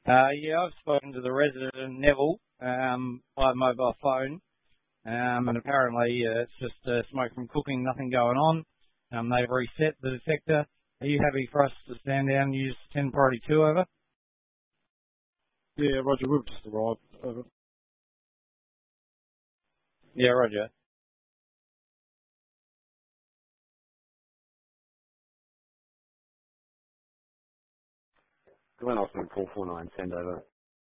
Yeah, I've spoken to the resident in Neville by mobile phone, and apparently it's just smoke from cooking, nothing going on. They've reset the detector. Are you happy for us to stand down and use 10 priority 2 over? Yeah, Roger, we've just arrived. Over. Yeah, Roger. Glen Osmond 449, send over.